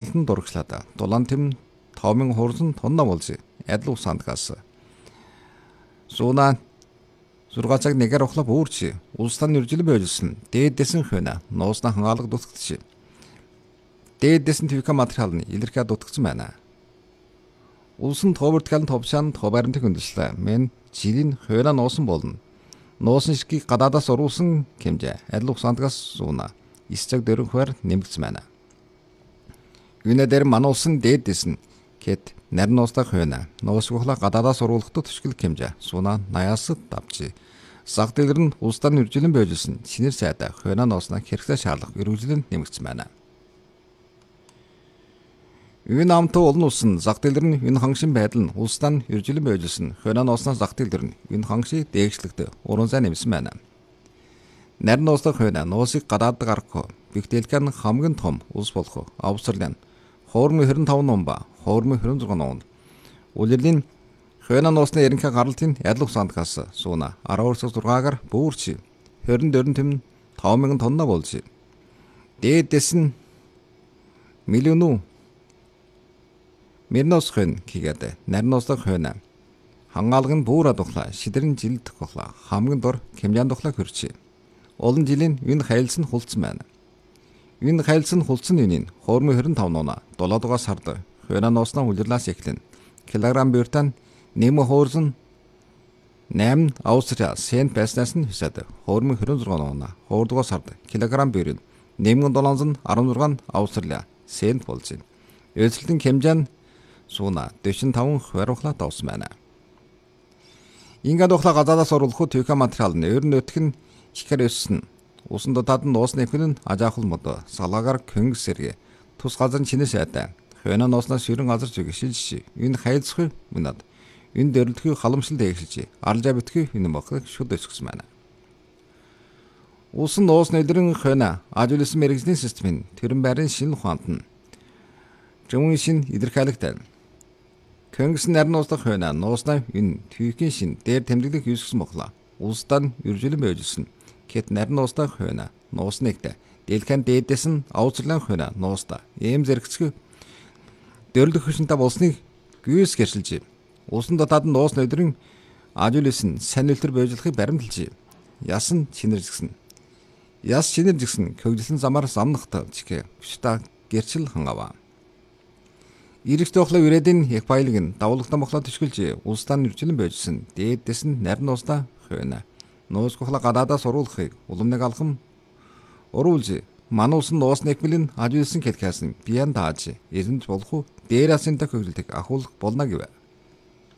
дулаалтан дурагчлаад дулаан тэм товмын хуурсан тонно болж адил усандгаас сууна 6 цаг нэгээр ухлаа бүрч улстан үржил байлсан дээдсэн хөнө ноосна хангаалга дутгдчих. Дээдсэн твика материал нь илэрхиад дутгдсан байна. Улсын товөртгал товчаан товарнт хөндлөлөө мен жилийн хойно ноосон болно. Ноосон шигийг гадаадаас оруулсан хэмжээ адил усандгаас сууна 9 цаг дөрөв хувиар нэмэгдсэн байна. Юунээр мануулсан дээдсэн гэт нарийн ноостой хойно ноосгохла гадаадаас оруулахдаа төшгөл хэмжээ сууна 80-аас давж зах дэлгэр нь улсдаа үржилэн байлсан шинээр сайдаа хойно ноосноо хэрэгцээ шаарлах эрүүжлэн нэмэгдсэн байна. Юун амтаа олон улсын зах дэлгэр нь энэ хангшин байдал нь улсдаа үржилэн байлсан хойно ноосноо зах дэлгэр нь энэ хангшийг дээгшлэгдэ уран зай нэмсэн байна. Нарийн ноостой хойно ноосыг гадаад гаргах бигтэлхэн хамгийн том улс болох Австрали хоормын 25 ном ба хоормын 26 ном. Улирлын хойно ноосны ерөнхий гаралтын адил усандгаас сууна 12-6-аар бүрч 24 тэм 5000 тонна болж дээдэс нь миллион мэрнос хэн кигээд нарийн ноостой хойно хангаалга нь бүр адухла шидрэн жилдэх бохла хамгийн дор хэмжээнд тухла хөрч олон жилийн энэ хайлсан хулцсан байна. Энэ хайлсан хулцсан үнийн хоормын 25 нуна 7 дугаар сард хойно ноосноо улирлаас эхлэн килограмм бюртан нэм хоорсон 8 Австрали сент байснаас нь хэсэд хоормын 26 нуна 2 дугаар сард килограмм бюрын нэмгэн 716 Австрали сент болж байна. Үйлчлэлтийн хэмжээ нь сууна 45 хувиарухлаа давсан байна. Ингээд ухлаа гадаадаас оруулах твика материал нь өөр нөтг нь ихэр өссөн. Усан дотоод нь нуусны хүн нь ажаахал мод салаагаар көнгс сэргэ тус газар чинээ сайтай хойно нууснаас ширэн газар зүгшилж энэ хайлсхы минад энэ дэрлэхүй халамжлал дээгшилж аралжаа битгий энэ мохыг шүд өсгсөн байна. Усан нуусны өдрөн хойно ажуулсан мэрэгжлийн системийн тэрэн байрын шинэ ухаанд нь жимийн шин идэрхайлэгтэй. Көнгс нарийн нууснах хойно нууснаа энэ твикийн шин дээр тэмдэглэх юусгсан мохлоо. Улсдаа үржилэн байлсан гэт нарийн нуустай хойно нууснэгтэй дэлхэн дээдэс нь Австралиан хойно нууста эм зэрэгцгүй дөрлөх хөшөнтэй болсныг гүйс гэршилж улсын дотоод нь нуусны өдрийн ажуулсан сайн үлтэр бойжлохыг баримталж ясан чинэржгсэн. Яс чинэржгсэн хөгжлөн замаар замнахтай чигэ хүчтэй гэрчил хангава. Ирэгтэй охлоо ирээдийн их баялаг нь давуулгатан бохлоо төшгөлж улсдаа үржилэн бойжсэн дээдэс нь нарийн нуустай хойно нуусгохла гадаадаас оруулахыг улам нэг алхам оруулж мануулсан нуусны экмэлэн ажуулсан хэлхээс нь биян дааж эрдэнж болох уу дээр асынтай хөгжөлтийг ахуулах болно гэв.